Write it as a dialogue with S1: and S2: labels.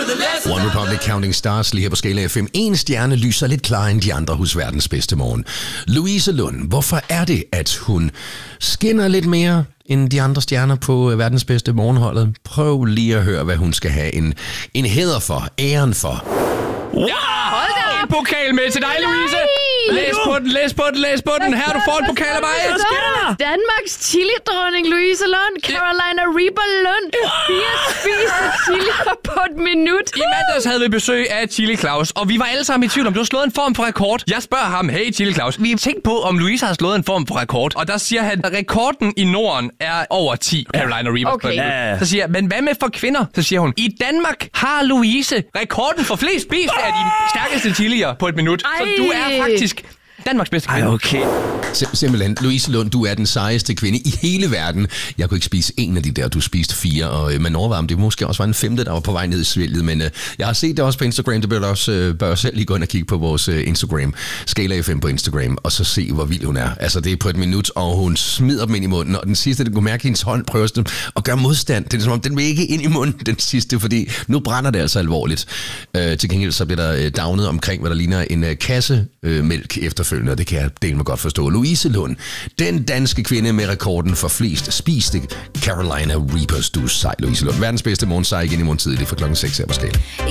S1: One Republic Counting Stars lige her på Skala FM. En stjerne lyser lidt klarere end de andre hos verdens bedste morgen. Louise Lund, hvorfor er det, at hun skinner lidt mere end de andre stjerner på verdens bedste morgenholdet? Prøv lige at høre, hvad hun skal have en hæder for, æren for.
S2: Wow! En pokal med til dig, Louise! Læs på den. Her, du får en pokal af mig.
S3: Danmarks chili-dronning Louise Lund, Carolina Reaper Lund, 4 spiste chilier på et minut.
S2: I mandags havde vi besøg af Chili Claus, og vi var alle sammen i tvivl om, du har slået en form for rekord. Jeg spørger ham, hey Chili Claus, vi har tænkt på, om Louise har slået en form for rekord. Og der siger han, at rekorden i Norden er over 10 Carolina Reapers. Okay. Så siger jeg, men hvad med for kvinder? Så siger hun, i Danmark har Louise rekorden for flest spiste af de stærkeste chilier på et minut. Så du er faktisk Danmarks bedste kvinde.
S1: Okay. Simpelthen, Louise Lund, du er den sejeste kvinde i hele verden. Jeg kunne ikke spise en af de der, du spiste 4, og man overvejer, om det måske også var en 5, der var på vej ned i svælget, men jeg har set det også på Instagram, det bør selv lige gå ind og kigge på vores Instagram, Skala FM på Instagram, og så se, hvor vild hun er. Altså, det er på et minut, og hun smider dem ind i munden, og den sidste, du kunne mærke, hendes hånd prøver at gøre modstand. Det er som om, den vil ikke ind i munden, den sidste, fordi nu brænder det altså alvorligt. Til gengæld så bliver der downet omkring, hvad der ligner en kasse mælk efterfølgende, og det kan jeg dele mig godt forstå. Louise Lund, den danske kvinde med rekorden for flest spiste Carolina Reapers. Du er sej, Louise Lund. Verdens bedste morgensej igen i morgen tidlig fra klokken 6 her på Skala.